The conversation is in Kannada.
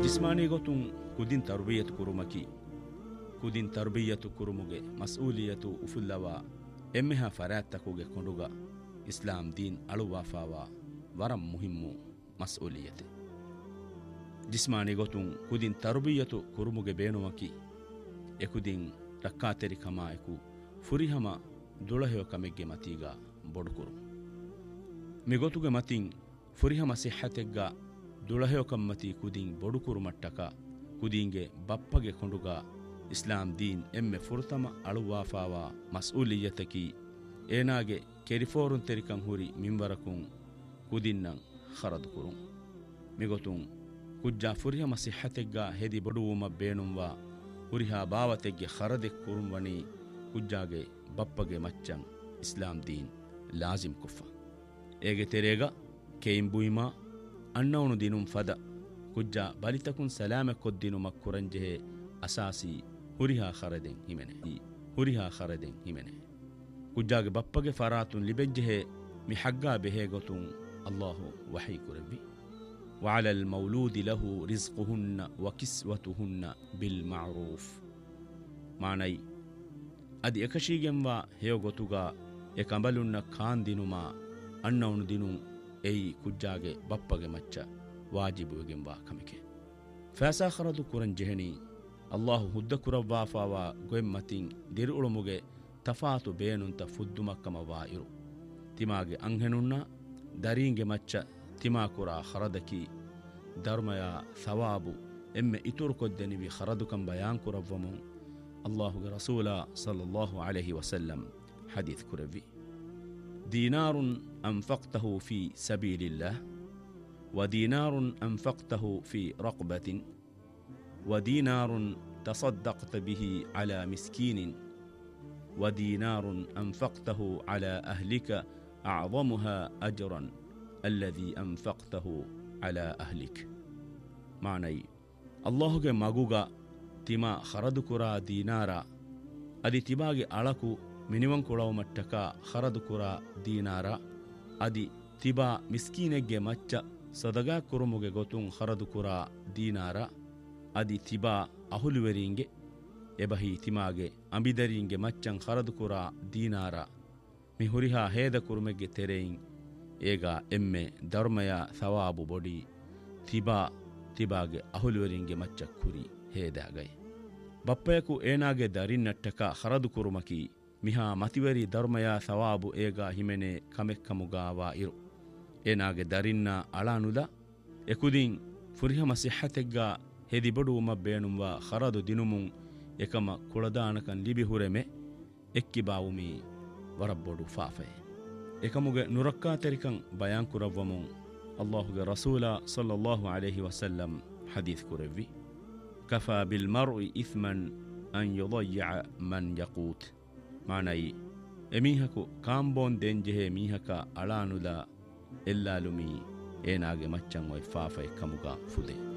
ಜಿಸ್ಮಾನಿ ಗೊತ್ತುಂ ಕುದಿನ್ ತರ್ಬಿಯತು ಕುರುಮಕಿ ಕುದಿನ್ ತರ್ಬಿಯತು ಕುರುಮುಗೆ ಮಸ್ಊಲಿಯತು ಉಫುಲ್ಲವ ಎಮ್ಮೆಹ ಫರಾತ್ತಕುಗೆ ಕೊಂಡುಗ ಇಸ್ಲಾಂ ದೀನ್ ಅಳುವಾಫಾವ ವರಂ ಮುಹಿಮ್ಮು ಮಸ್ಊಲಿಯತೆ ಜಿಸ್ಮಾನಿ ಗೊತ್ತುಂ ಕುದಿನ್ ತರ್ಬಿಯತು ಕುರುಮುಗೆ ಬೇಣುವಕಿ ಎಕುದಿನ್ ರಕ್ಕಾತೆರಿ ಕಮಾಯಕು ಫುರಿಹಮ ದುಳಹೆವ ಕಮೆಗ್ಗೆ ಮತೀಗ ಬೊಡುಕುರು ಮಿಗೊತುಗೆ ಮತಿಂ ಫುರಿಹಮ ಸಿಹತೆಗ್ಗ ದುಳಹೆವ ಕಮ್ಮತಿ ಕುದಿಂ ಬೊಡುಕುರು ಮಟ್ಟಕ ಕುದಿಂಗೆ ಬಪ್ಪಗೆ ಕೊಂಡುಗ ಇಸ್ಲಾಂ ದೀನ್ ಎಮ್ಮೆ ಫುರ್ತಮ ಅಳುವಾಫಾವ ಮಸ್ಊಲಿಯತಕಿ ಏನಾಗೆ ಕೆರಿಫೋರುನ್ ತೆರಿಕಂ ಹುರಿ ಮಿಂವರಕುಂ ಕುದಿನ್ನಂ ಖರದುಕುರುಂ ಮಿಗೊತುಂ ಕುಜ್ಜಾ ಫುರಿಹಮ ಸಿಹತೆಗ್ಗ ಹೆದಿ ಬಡುವುಮ ಬೇಣುಂವ ಹುರಿಹಾ ಬಾವತೆಗ್ಗೆ ಖರದೆಕ್ ಕುರುಂವಣಿ ಕುಜ್ಜಾಗೆ ಬಪ್ಪಗೆ ಮಚ್ಚಂ ಇಸ್ಲಾಂ ದೀನ್ ಲಾಜಿಮ್ ಕುಫ್ಫ ಏಗೆ ತೆರೇಗ ಕೇಯಿಂ ಬುಯಿಮಾ ಅನ್ನವನು ದಿನುಂ ಫದ ಕುಜ್ಜಾ ಬಲಿತಕುನ್ ಸಲಾಮೆ ಕೊದ್ದಿನು ಮಕ್ಕುರಂಜೆಹೆ ಅಸಾಸಿ ಹುರಿಹಾ ಖರದೆಂ ಹಿಮೆನೆ ಕುಜ್ಜಾಗೆ ಬಪ್ಪಗೆ ಫರಾತುನ್ ಲಿಬೆಜ್ಜೆಹೆ ಮಿ ಹಗ್ಗಾ ಬೆಹೆ ಗೊತುಂ ಅಲ್ಲಾಹು ವಹಿ ಕುರವಿ وعلى المولود له رزقهن وكسوتهن بالمعروف معنی ادی اکشیගෙන්වා හේව ගොතුගා ඒ කඹලුන්න කාන් දිනුමා අන්නවුණු දිනු එයි කුජ්ජාගේ බප්පගේ මච්ච වාජිබුගෙන්වා කමිකේ ෆාසා ಖರದು ಕುರನ್ ಜೆಹನಿ ಅಲ್ಲಾಹು ಹುದ್ದ ಕುರವ್ವಾಫಾವಾ ಗೊಯಂ ಮತಿನ್ ದಿರುಳುಮುಗೆ ತಫಾತು ಬೇನುಂತ ಫುದ್ದುಮಕ್ಕಮ ವಾಯಿರು ತಿಮಾಗೆ ಅಂಹೆನುನ್ನ ದರೀಂಗೆ ಮಚ್ಚ ತಿಮಾ ಕುರಾ ಖರದಕಿ ಧರ್ಮಯ ಸವಾಬು ಎಮ್ಮೆ ಇತುರು ಕೊದ್ದೆನಿವಿ ಖರದುಕಂ ಬಯಾನ್ ಕುರವ್ವಮು ಅಲ್ಲಾಹುಗೆ ರಸೂಲ ಸಲ್ಲಲ್ಲಾಹು ಅಲೈಹಿ ವಸಲ್ಲಂ ಹದೀತ್ ಕುರವಿ ದೀನಾರುನ್ ಅಂಫಕ್ತಹು ಫಿ ಸಬೀಲಿಲ್ಲಾಹ್ ودينار أنفقته في رقبة ودينار تصدقت به على مسكين ودينار أنفقته على أهلك أعظمها أجرا الذي أنفقته على أهلك معني الله مغوغا تما خردكرا دينارا أدي تباغي ألكو منيوان كولاو متكا خردكرا دينارا أدي تبا مسكينك مچا ಸದಗಾ ಕುರುಮುಗೆ ಗೊತುಂ ಖರದುಕುರ ದೀನಾರ ಅದಿ ತಿಬಾ ಅಹುಲುವೆರಿಂಗೆ ಎಬಹಿ ತಿಮಾಗೆ ಅಂಬಿದರಿಂಗೆ ಮಚ್ಚಂ ಖರದುಕುರ ದೀನಾರ ಮಿಹುರಿಹಾ ಹೇದ ಕುರುಮೆಗೆ ತೆರೆಯಿಂ ಏಗ ಎಮ್ಮೆ ಧರ್ಮಯ ಸವಾಬು ಬೊಡಿ ತಿಬಾಗೆ ಅಹುಲುವೆರಿಂಗೆ ಮಚ್ಚ ಕುರಿ ಹೇದಾಗೈ ಬಪ್ಪಯಕು ಏನಾಗೆ ದರಿನ್ನಟ್ಟಕ ಖರದು ಕುರುಮಕಿ ಮಿಹಾ ಮತಿವರಿ ಧರ್ಮಯ ಸವಾಬು ಏಗ ಹಿಮೆನೆ ಕಮೆಕ್ಕಮುಗಾವಾ ಇರು ಏನಾಗೆ ದರಿನ್ನ ಅಳಾನುದ ಎಕುದಿಂ ಫುರಿಹಮ ಸಿಹತೆಗ್ಗ ಹೆದಿ ಬಡುವುಮ ಬೇಣುವ ಖರದು ದಿನುಮುಂ ಎಕಮ ಕುಳದಾನಕನ್ ಲಿಬಿ ಹುರೆಮೆ ಎಕ್ಕಿ ಬಾವುಮಿ ವರಬ್ಬೊಡು ಫಾಫೆ ಎಕಮುಗೆ ನುರಕ್ಕಾ ತೆರಿಕಂ ಬಯಾನ್ ಕುರವ್ವಮುಂ ಅಲ್ಲಾಹುಗೆ ರಸೂಲ ಸಲ್ಲಲ್ಲಾಹು ಅಲೈಹಿ ವಸಲ್ಲಂ ಹದೀಸ್ ಕುರವ್ವಿ ಕಫಾ ಬಿಲ್ ಮರ್ಇ ಇಸ್ಮನ್ ಅನ್ ಯುದಯ್ಯ ಮನ್ ಯಕೂತ್ ಮಾನೈ ಎಮೀಹಕು ಕಾಂಬೋನ್ ದೆಂಜೆಹೆ ಮೀಹಕ ಅಳಾನುದ ಎಲ್ಲಾಲುಮಿ ಏನಾಗೆ ಮಚ್ಚಂ ವೈ ಫಾಫೆ ಕಮುಗ ಫುದೆ